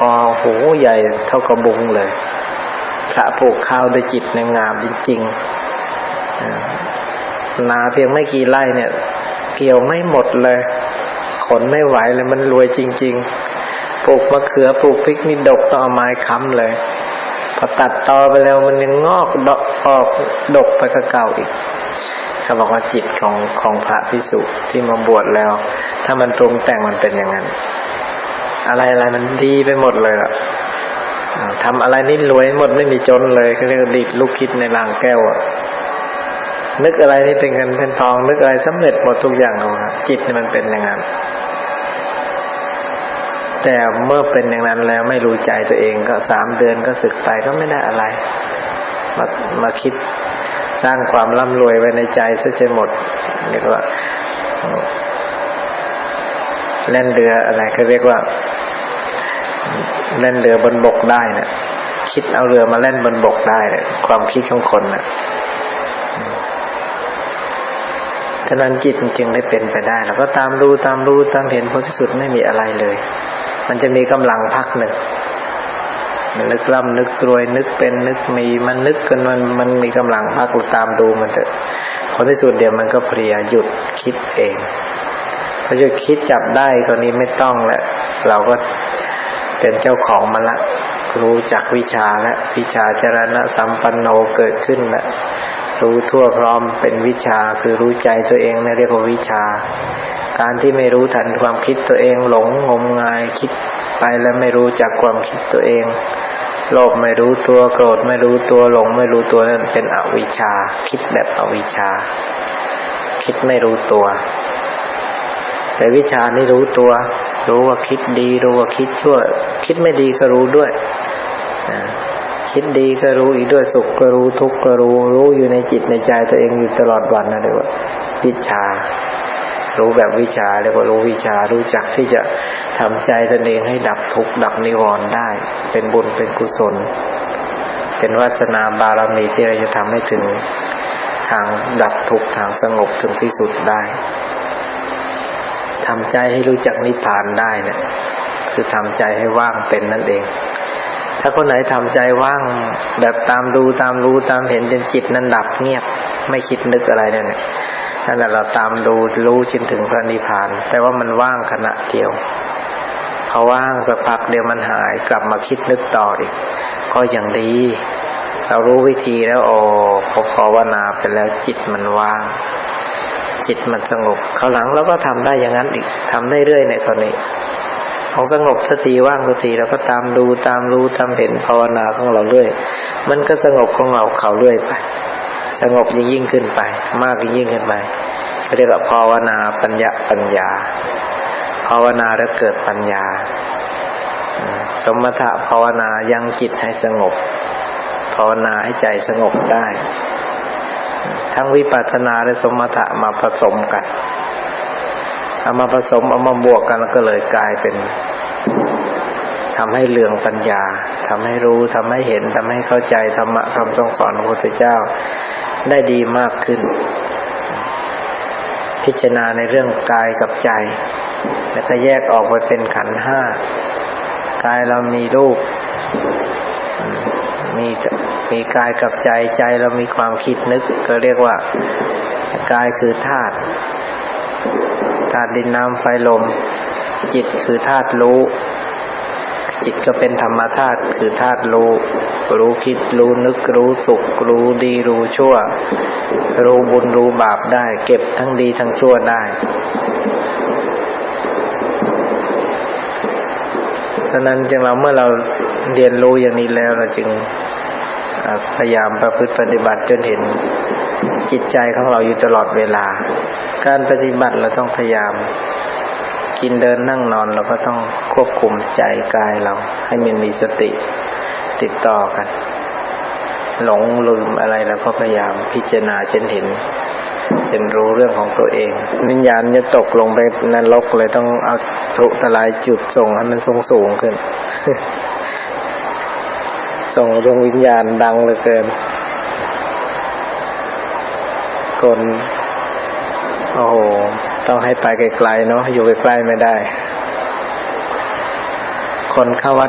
อโหใหญ่เท่ากระบุงเลยพระปลูกข้าวด้วยจิตในงามจริงๆนาเพียงไม่กี่ไร่เนี่ยเกี่ยวไม่หมดเลยขนไม่ไหวเลยมันรวยจริงๆปลูกมะเขือปลูกพริกนี่ดกต้องเอาไม้ค้ำเลยพอตัดตอไปแล้วมันยังงอกดอกออกดกไปกับเก่าอีกเขาบอกว่าจิตของพระภิกษุที่มาบวชแล้วถ้ามันปรุงแต่งมันเป็นอย่างนั้นอะไรมันดีไปหมดเลยอ่ะทำอะไรนี่รวยหมดไม่มีจนเลยเขาเรียกดีดลูกคิดในรางแก้วอ่ะนึกอะไรนี่เป็นเงินเป็นทองนึกอะไรสำเร็จหมดทุกอย่างเลยจิตนี่มันเป็นอย่างนั้นแต่เมื่อเป็นอย่างนั้นแล้วไม่รู้ใจตัวเองก็3 เดือนก็สึกไปก็ไม่ได้อะไรมาคิดสร้างความร่ำรวยไว้ในใจซะจนหมดเรียกว่าเล่นเรืออะไรเขาเรียกว่าเล่นเรือบนบกได้นะคิดเอาเรือมาเล่นบนบกได้ความคิดของคนนะฉะนั้นจิตจึงได้เป็นไปได้แล้วก็ตามรู้ตามเห็นผลที่สุดไม่มีอะไรเลยมันจะมีกำลังพักหนึ่งนึกร่ำนึกรวยนึกเป็นนึกมีมันนึกกันมันมีกำลังพักเราตามดูมันเถอะผลที่สุดเดี๋ยวมันก็เพลียหยุดคิดเองพอหยุดคิดจับได้ตอนนี้ไม่ต้องแล้วเราก็เป็นเจ้าของมันละรู้จักวิชาและวิชาจรณะสัมปันโนเกิดขึ้นแล้วรู้ทั่วพร้อมเป็นวิชาคือรู้ใจตัวเองนะเรียกว่าวิชาการที่ไม่รู้ทันความคิดตัวเองหลงงมงายคิดไปแล้วไม่รู้จักความคิดตัวเองโลภไม่รู้ตัวโกรธไม่รู้ตัวหลงไม่รู้ตัวนั่นเป็นอวิชชาคิดแบบอวิชชาคิดไม่รู้ตัวแต่วิชานี่รู้ตัวรู้ว่าคิดดีรู้ว่าคิดชั่วคิดไม่ดีก็รู้ด้วยคิดดีก็รู้อีกด้วยสุขก็รู้ทุกข์ก็รู้อยู่ในจิตในใจตัวเองอยู่ตลอดวันนะเรียกว่าวิชารู้แบบวิชาเรียกว่ารู้วิชารู้จักที่จะทำใจตนเองให้ดับทุกข์ดับนิวรณ์ได้เป็นบุญเป็นกุศลเป็นวาสนาบารมีที่เราจะทำให้ถึงทางดับทุกข์ทางสงบถึงที่สุดได้ทำใจให้รู้จักนิพพานได้เนี่ยคือทำใจให้ว่างเป็นนั่นเองถ้าคนไหนทำใจว่างแบบตามดูตามรู้ตามเห็นจนจิตนั้นดับเงียบไม่คิดนึกอะไรเนี่ยนั่นแหละเราตามดูรู้จนถึงพระนิพพานแต่ว่ามันว่างขณะเดียวพอว่างสักพักเดียวมันหายกลับมาคิดนึกต่ออีกก็ยังดีเรารู้วิธีแล้วพอภาวนาไปแล้วจิตมันว่างจิตมันสงบคราวหลังเราก็ทำได้อย่างนั้นอีกทำได้เรื่อยในตอนนี้ของสงบสักทีว่างสักทีเราก็ตามดูตามรู้ตามเห็นภาวนาของเราเรื่อยมันก็สงบของเราเขาเรื่อยไปสงบยิ่งขึ้นไปมากยิ่งขึ้นไปเรียกว่าภาวนาปัญญาภาวนาแล้วเกิดปัญญาสมถะภาวนายังจิตให้สงบภาวนาให้ใจสงบได้ทั้งวิปัสสนาและสมถะมาผสมกันเอามาผสมเอามาบวกกันแล้วก็เลยกลายเป็นทำให้เรืองปัญญาทำให้รู้ทำให้เห็นทำให้เข้าใจธรรมะคำสอนของพระพุทธเจ้าได้ดีมากขึ้นพิจารณาในเรื่องกายกับใจแล้วก็แยกออกไปเป็นขันธ์5กายเรามีรูปมีกายกับใจใจเรามีความคิดนึกก็เรียกว่ากายคือธาตุดินน้ำไฟลมจิตคือธาตุรู้จิตก็เป็นธรรมธาตุคือธาตุรู้คิดรู้นึกรู้สุขรู้ดีรู้ชั่วรู้บุญรู้บาปได้เก็บทั้งดีทั้งชั่วได้ฉะนั้นจึงเมื่อเราเรียนรู้อย่างนี้แล้วเราจึงพยายามประพฤติปฏิบัติจนเห็นจิตใจของเราอยู่ตลอดเวลาการปฏิบัติเราต้องพยายามกินเดินนั่งนอนเราก็ต้องควบคุมใจกายเราให้มันมีสติติดต่อกันหลงลืมอะไรเราก็พยายามพิจารณาจนเห็นจนรู้เรื่องของตัวเองวิญญาณจะตกลงไปนรกเลยต้องเอาพลุทลายจุดส่งให้มันสูงขึ้น ส่งดวงวิญญาณดังเหลือเกินคนโอ้โหต้องให้ไปไกลๆเนาะอยู่ใกล้ๆไม่ได้คนเข้าวัด